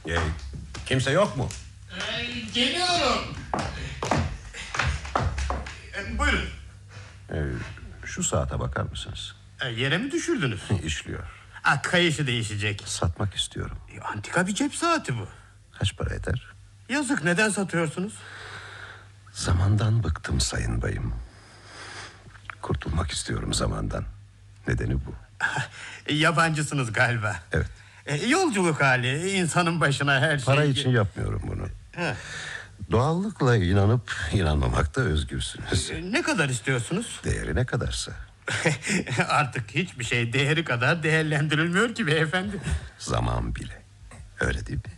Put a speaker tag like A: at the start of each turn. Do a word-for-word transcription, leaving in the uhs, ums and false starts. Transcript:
A: Ee, kimse yok mu?
B: Ee, geliyorum. Ee, buyurun.
A: Ee, şu saate bakar mısınız?
B: Ee, yere mi düşürdünüz?
A: İşliyor.
B: Ha, kayışı değişecek.
A: Satmak istiyorum.
B: E, antika bir cep saati bu.
A: Kaç para eder?
B: Yazık, neden satıyorsunuz?
A: Zamandan bıktım sayın bayım. Kurtulmak istiyorum zamandan. Nedeni bu.
B: Yabancısınız galiba.
A: Evet.
B: E, yolculuk hali, insanın başına her şey...
A: Para için yapmıyorum bunu.
B: He.
A: Doğallıkla inanıp inanmamakta özgürsünüz.
B: E, ne kadar istiyorsunuz?
A: Değeri ne kadarsa.
B: Artık hiçbir şey değeri kadar değerlendirilmiyor ki beyefendi.
A: Zaman bile. Öyle değil mi?